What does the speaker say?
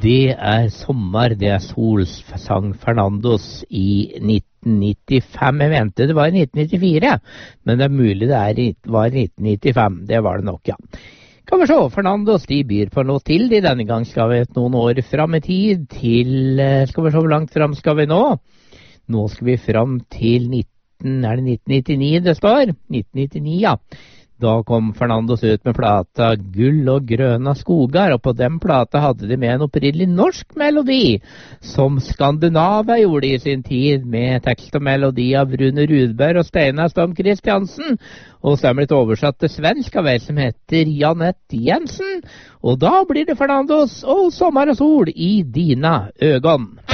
Det sommer, det sol, sang Fernandos i 1995. Jeg mente det var i 1994, men det mulig det var i 1995. Det var det nok, ja. Kan vi se, Fernandos, de byr på noe til. Denne gang skal vi noen år fram i tid til, skal vi se hvor langt fram skal vi nå? Nå skal vi fram til 1999 det står? 1999, ja. Da kom Fernandos ut med plata Gull og grøna skogar, og på den plata hadde de med en opprinnelig norsk melodi, som Skandinava gjorde i sin tid, med tekst og melodi av Rune Rudberg og Steinar Storm Kristiansen, og så blitt oversatt til svensk av en som heter Janette Jensen, og da blir det Fernandos og sommer og sol i dina øgon.